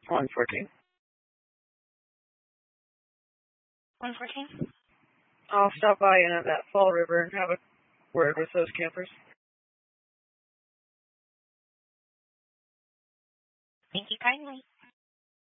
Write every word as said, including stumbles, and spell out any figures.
one fourteen. one fourteen? I'll stop by in at that Fall River and have a word with those campers. Thank you kindly.